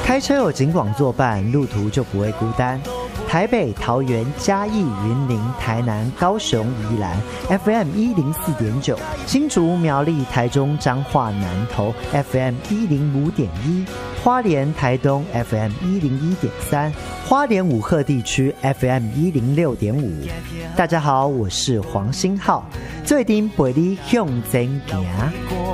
开车有警广作伴，路途就不会孤单。台北、桃园、嘉义、云林、台南、高雄、宜兰 FM 104.9，新竹、苗栗、台中、彰化、南投 FM 105.1，花莲、台东 FM 101.3，花莲武鹤地区 FM 106.5。大家好，我是黄星浩，最顶陪你向前行。